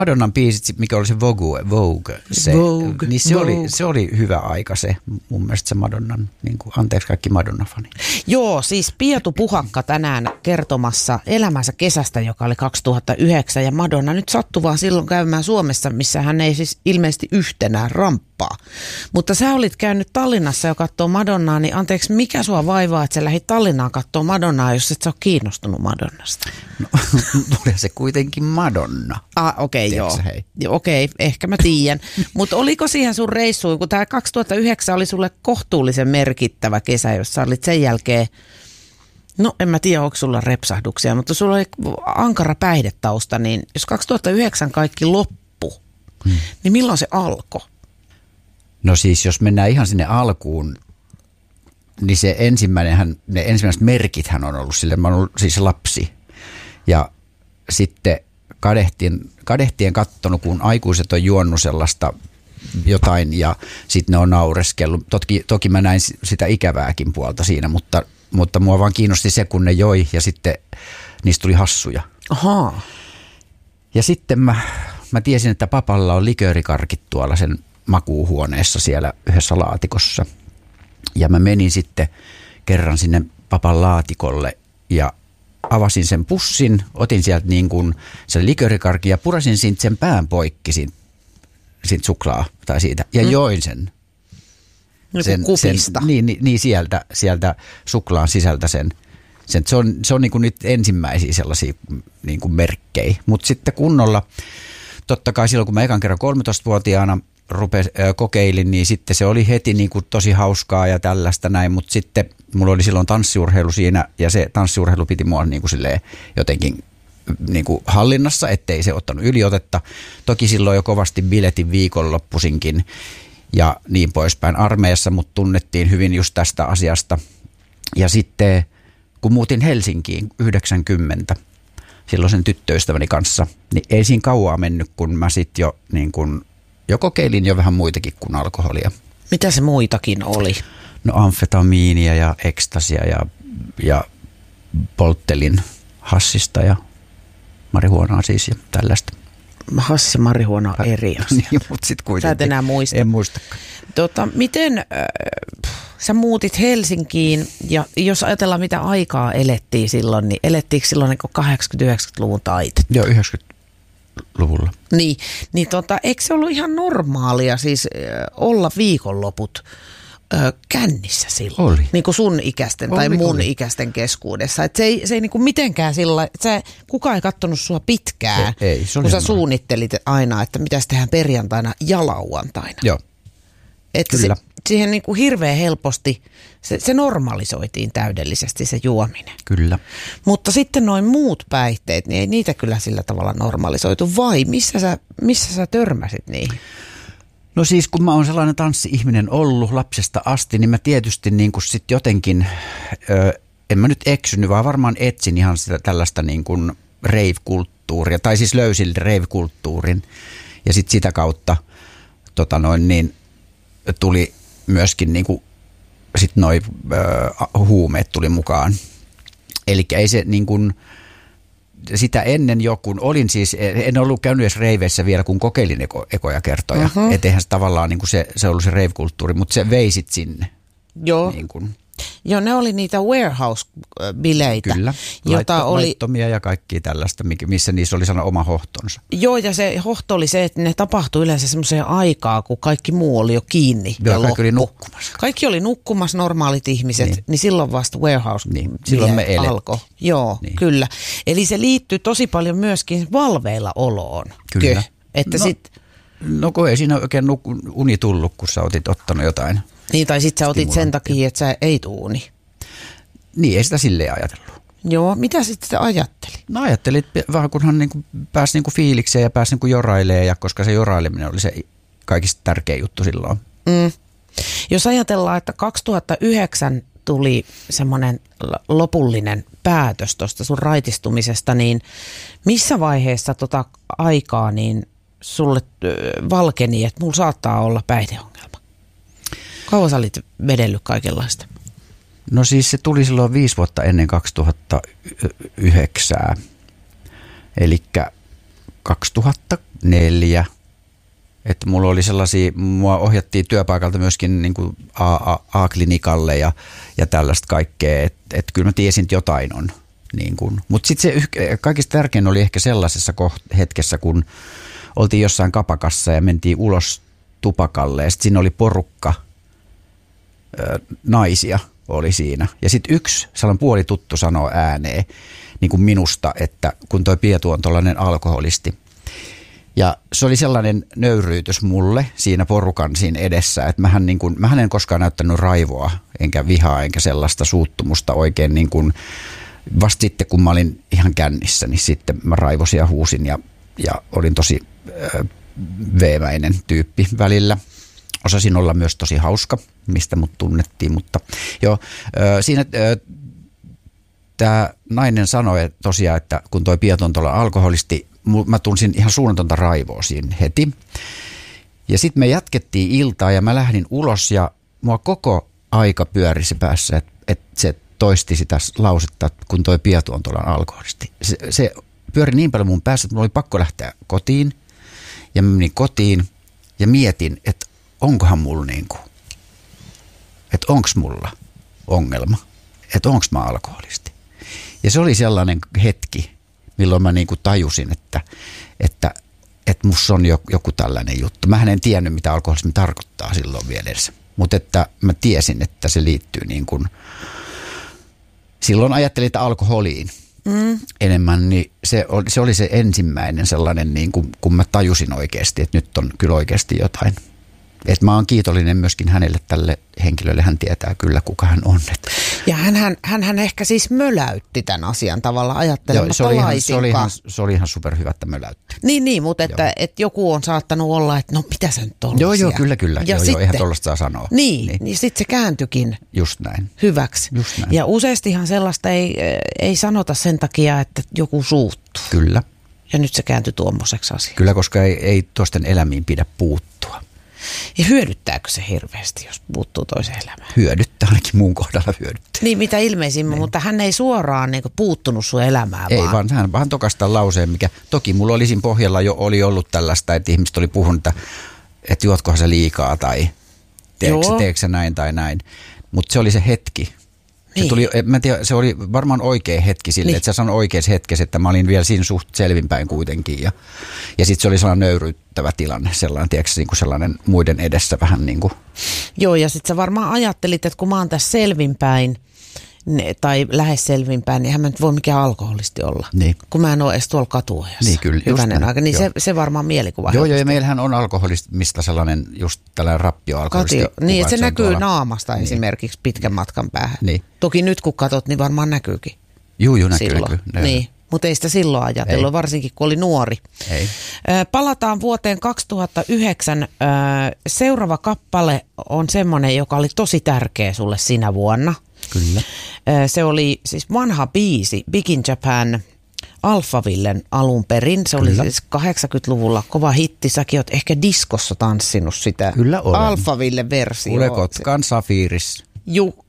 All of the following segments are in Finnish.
Madonnan biisit, mikä oli se Vogue, niin se oli hyvä aika se, mun mielestä se Madonnan, niin kuin, anteeksi kaikki Madonna-fani. Joo, siis Pietu Puhakka tänään kertomassa elämänsä kesästä, joka oli 2009, ja Madonna nyt sattui vaan silloin käymään Suomessa, missä hän ei siis ilmeisesti yhtenään ramppaa. Mutta sä olit käynyt Tallinnassa ja katsoo Madonnaa, niin anteeksi, mikä sua vaivaa, että sä lähdit Tallinnaan katsoo Madonnaa, jos et sä ole kiinnostunut Madonnasta? No, tuli se kuitenkin Madonna. Okei, joo. Okei, ehkä mä tiedän. Mutta oliko siihen sun reissuun, kun tämä 2009 oli sulle kohtuullisen merkittävä kesä, jossa olit sen jälkeen, no en mä tiedä, onko sulla repsahduksia, mutta sulla oli ankara päihdetausta, niin jos 2009 kaikki loppu, niin milloin se alkoi? No siis, jos mennään ihan sinne alkuun, niin se ne ensimmäiset merkithän on ollut sille, mä oon ollut siis lapsi. Ja sitten kadehtien kattonut, kun aikuiset on juonut sellaista jotain ja sitten ne on naureskellut. Toki mä näin sitä ikävääkin puolta siinä, mutta mua vaan kiinnosti se, kun ne joi ja sitten niistä tuli hassuja. Ahaa. Ja sitten mä tiesin, että papalla on liköörikarkit tuolla sen makuuhuoneessa siellä yhdessä laatikossa. Ja mä menin sitten kerran sinne papan laatikolle ja avasin sen pussin, otin sieltä niin kuin sen liköörikarkin ja purasin sen pään poikki siitä suklaa tai siitä ja join sen. Sen kupista. Niin sieltä suklaan sisältä sen. Se on niin kuin nyt ensimmäisiä sellaisia niin kuin merkkejä. Mutta sitten kunnolla, totta kai silloin kun mä ekan kerran 13-vuotiaana kokeilin, niin sitten se oli heti niin kuin tosi hauskaa ja tällaista näin, mutta sitten mulla oli silloin tanssiurheilu siinä ja se tanssiurheilu piti mua niin kuin silleen jotenkin niin kuin hallinnassa, ettei se ottanut yliotetta. Toki silloin jo kovasti biletin viikonloppuisinkin ja niin poispäin armeijassa, mutta tunnettiin hyvin just tästä asiasta. Ja sitten kun muutin Helsinkiin 90 silloisen tyttöystäväni kanssa, niin ei siinä kauaa mennyt, kun mä sitten jo niin kuin jo kokeilin jo vähän muitakin kuin alkoholia. Mitä se muitakin oli? No amfetamiinia ja ekstasia ja polttelin hassista ja marihuonaa siis ja tällaista. Hassi ja marihuona on eri asia. Niin, mutta sitten kuitenkin. Sä et enää muista. En muistakaan. Miten sä muutit Helsinkiin ja jos ajatellaan mitä aikaa elettiin silloin, niin elettiinkö silloin niin 80-90-luvun taitetta? Joo, 90-luvulla. Niin eikö se ollut ihan normaalia siis olla viikonloput kännissä silloin? Oli. Niin kuin sun ikäisten tai mun ikäisten keskuudessa. Et se ei niin kuin mitenkään sillä, kukaan ei katsonut sua pitkään, ei, kun sä suunnittelit aina, että mitäs tehdään perjantaina ja lauantaina. Joo, että kyllä. Siihen niin kuin hirveän helposti, se normalisoitiin täydellisesti se juominen. Kyllä. Mutta sitten noin muut päihteet, niin ei niitä kyllä sillä tavalla normalisoitu. Vai missä sä törmäsit niihin? No siis kun mä oon sellainen tanssi-ihminen ollut lapsesta asti, niin mä tietysti niin kuin sit jotenkin, en mä nyt eksynyt, vaan varmaan etsin ihan sitä tällaista niin kuin rave-kulttuuria, tai siis löysin rave-kulttuurin. Ja sitten sitä kautta niin tuli myöskin niin kuin, sit noi huumeet tuli mukaan. Eli ei se niin kuin, sitä ennen jo, kun olin siis, en ollut käynyt edes reiveissä vielä, kun kokeilin ekoja kertoja. Että eihän se tavallaan niin kuin se ollut se rave-kulttuuri, mutta se vei sit sinne. Joo. Niin kuin. Joo, ne oli niitä warehouse-bileitä. Kyllä, laittomia ja kaikkia tällaista, missä niissä oli sellainen oma hohtonsa. Joo, ja se hohto oli se, että ne tapahtui yleensä semmoiseen aikaan, kun kaikki muu oli jo kiinni. Joo, ja kaikki oli nukkumassa. Kaikki oli nukkumassa, normaalit ihmiset, niin silloin vasta silloin me alkoi. Joo, kyllä. Eli se liittyy tosi paljon myöskin valveilla oloon. Kyllä. Että no kun ei siinä oikein uni tullut, kun sä otit ottanut jotain. Niin, tai sitten sä otit sen takia, että sä ei tuuni. Niin, ei sitä silleen ajatellut. Joo, mitä sitten ajatteli? No ajattelin, että vähän kunhan niin pääsi niin fiilikseen ja pääsi niin jorailemaan, ja koska se joraileminen oli se kaikista tärkein juttu silloin. Jos ajatellaan, että 2009 tuli semmoinen lopullinen päätös tuosta sun raitistumisesta, niin missä vaiheessa tota aikaa niin sulle valkeni, että mulla saattaa olla päihdeongelma? Kauan sä olit vedellyt kaikenlaista? No siis se tuli silloin 5 vuotta ennen 2009. Elikkä 2000 4. Että mulla oli sellaisia, mua ohjattiin työpaikalta myöskin niin kuin A-klinikalle ja tällaista kaikkea, että kyllä mä tiesin, että jotain on. Niin mutta sitten se kaikista tärkein oli ehkä sellaisessa hetkessä, kun oltiin jossain kapakassa ja mentiin ulos tupakalle ja sitten siinä oli porukka naisia oli siinä. Ja sitten yksi sellainen puolituttu sanoo ääneen niin kuin minusta, että kun toi Pietu on tollainen alkoholisti. Ja se oli sellainen nöyryytys mulle siinä porukan siinä edessä, että mähän en koskaan näyttänyt raivoa, enkä vihaa, enkä sellaista suuttumusta oikein niin kuin vasta sitten, kun mä olin ihan kännissä, niin sitten mä raivosin ja huusin ja olin tosi veemäinen tyyppi välillä. Osasin olla myös tosi hauska, mistä mut tunnettiin, mutta joo, siinä tämä nainen sanoi tosiaan, että kun toi Pietu on tuolla alkoholisti, mä tunsin ihan suunnatonta raivoa siinä heti. Ja sitten me jatkettiin iltaa ja mä lähdin ulos ja mua koko aika pyörisi päässä, että se toisti sitä lausetta, kun toi Pietu on tuolla alkoholisti. Se pyöri niin paljon mun päässä, että mulla oli pakko lähteä kotiin. Ja mä menin kotiin ja mietin, että onkohan mulla että onks mulla ongelma, että onks mä alkoholisti. Ja se oli sellainen hetki, milloin mä tajusin, että musta on joku tällainen juttu. Mähän en tiennyt, mitä alkoholismi tarkoittaa silloin vielä edes. Mutta että mä tiesin, että se liittyy silloin ajattelin, että alkoholiin enemmän, niin se oli se ensimmäinen sellainen, kun mä tajusin oikeasti, että nyt on kyllä oikeasti jotain. Että mä oon kiitollinen myöskin hänelle, tälle henkilölle, hän tietää kyllä kuka hän on. Ja hän ehkä siis möläytti tämän asian tavalla ajattelematta laisinkaan. Se oli ihan superhyvä, että möläytti. Niin, mutta että joku on saattanut olla, että no mitä se nyt on. Joo, kyllä. Ja sitten, eihän tollaista saa sanoa. Niin sitten se kääntyikin just näin. Hyväksi. Just näin. Ja useastihan sellaista ei sanota sen takia, että joku suuttuu. Kyllä. Ja nyt se kääntyi tuommoiseksi asiaksi. Kyllä, koska ei toisten elämiin pidä puuttua. Ja hyödyttääkö se hirveästi, jos puuttuu toiseen elämään? Hyödyttää, ainakin mun kohdalla hyödyttää. Niin, mitä ilmeisimmin, mutta hän ei suoraan puuttunut sun elämään. Ei, vaan hän vaan tokastaa lauseen, mikä toki mulla oli siinä pohjalla oli ollut tällaista, että ihmiset oli puhunut, että juotkohan se liikaa tai teekö se näin tai näin. Mutta se oli se hetki. Niin. Se oli varmaan oikea hetki sille, että sä sanoit oikeassa hetkessä, että mä olin vielä siinä suht selvinpäin kuitenkin. Ja sitten se oli sellainen nöyryyttävä tilanne, sellainen, tiedätkö, sellainen muiden edessä vähän niin kuin. Joo, ja sitten sä varmaan ajattelit, että kun mä oon tässä selvinpäin, tai lähes selvinpäin, niin hän nyt voi mikään alkoholisti olla. Niin. Kun mä en ole edes tuolla katuajassa. Niin, kyllä. Hyvänen aika, niin se varmaan mielikuva. Joo, ja meillähän on alkoholismista sellainen, just tällainen rappioalkoholisti. Niin, että se näkyy tuolla naamasta esimerkiksi pitkän matkan päähän. Niin. Toki nyt kun katot, niin varmaan näkyykin. Joo, näkyy. Niin, mutta ei sitä silloin ajatellut, varsinkin kun oli nuori. Ei. Palataan vuoteen 2009. Seuraava kappale on semmoinen, joka oli tosi tärkeä sulle sinä vuonna. Kyllä. Se oli siis vanha biisi, Big in Japan, Alphavillen alun perin. Se oli siis 80-luvulla kova hitti. Säkin oot ehkä diskossa tanssinut sitä. Kyllä olen. Alphavillen versio. Kuule Kotkan Safiris. Juu.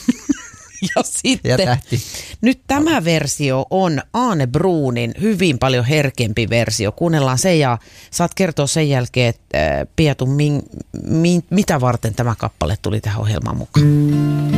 Ja sitten nyt tämä versio on Aane Bruunin hyvin paljon herkempi versio. Kuunnellaan se ja saat kertoa sen jälkeen, että Pietu, mitä varten tämä kappale tuli tähän ohjelmaan mukaan.